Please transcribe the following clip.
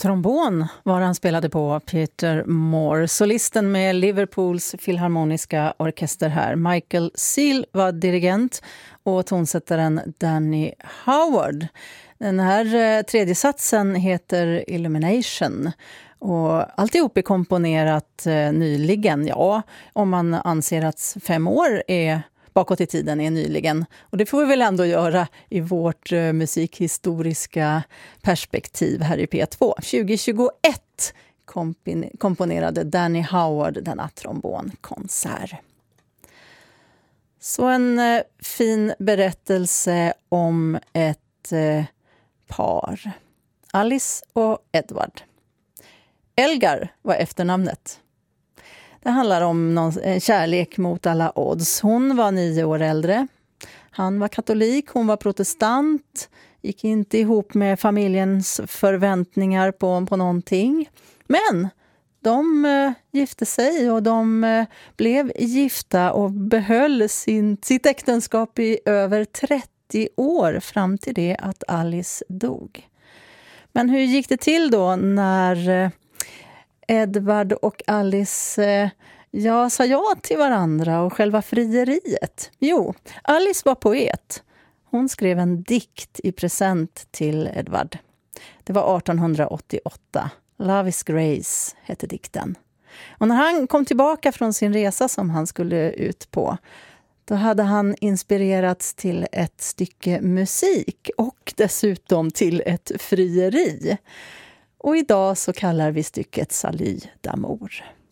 Trombon var han spelade på, Peter Moore. Solisten med Liverpools filharmoniska orkester här. Michael Seal var dirigent och tonsättaren Danny Howard. Den här tredje satsen heter Illumination. Och alltihop är komponerat nyligen. Ja, om man anser att 5 år är bakåt i tiden är nyligen. Och det får vi väl ändå göra i vårt musikhistoriska perspektiv här i P2. 2021 komponerade Danny Howard denna trombonkonsert. Så en fin berättelse om ett par. Alice och Edward. Elgar var efternamnet. Det handlar om en kärlek mot alla odds. Hon var 9 år äldre. Han var katolik, hon var protestant. Gick inte ihop med familjens förväntningar på någonting. Men de gifte sig och de blev gifta och behöll sitt äktenskap i över 30 år fram till det att Alice dog. Men hur gick det till då när Edward och Alice sa ja till varandra och själva frieriet? Jo, Alice var poet. Hon skrev en dikt i present till Edward. Det var 1888. Love is Grace hette dikten. Och när han kom tillbaka från sin resa som han skulle ut på, då hade han inspirerats till ett stycke musik och dessutom till ett frieri. Och idag så kallar vi stycket Salut d'amour.